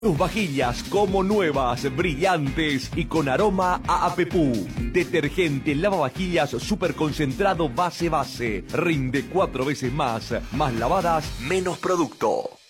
Tus vajillas como nuevas, brillantes y con aroma a apepú. Detergente lavavajillas super concentrado base. Rinde 4 veces más. Más lavadas, menos producto.